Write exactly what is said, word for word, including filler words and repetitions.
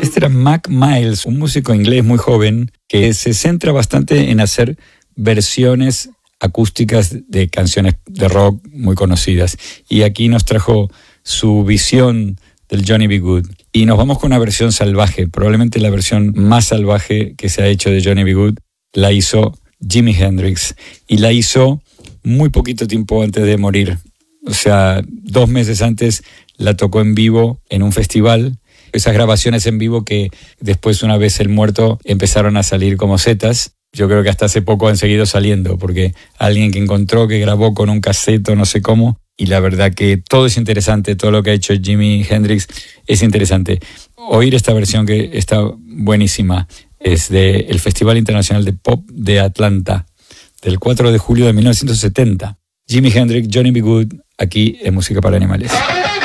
Este era Mac Miles, un músico inglés muy joven que se centra bastante en hacer versiones acústicas de canciones de rock muy conocidas. Y aquí nos trajo su visión del Johnny B. Good. Y nos vamos con una versión salvaje, probablemente la versión más salvaje que se ha hecho de Johnny B. Good. La hizo Jimi Hendrix y la hizo muy poquito tiempo antes de morir. O sea, dos meses antes la tocó en vivo en un festival. Esas grabaciones en vivo que después, una vez el muerto, empezaron a salir como setas. Yo creo que hasta hace poco han seguido saliendo, porque alguien que encontró que grabó con un cassette, no sé cómo, y la verdad que todo es interesante, todo lo que ha hecho Jimi Hendrix es interesante. Oír esta versión que está buenísima es del Festival Internacional de Pop de Atlanta, del cuatro de julio de mil novecientos setenta. Jimi Hendrix, Johnny B. Good, aquí en Música para Animales.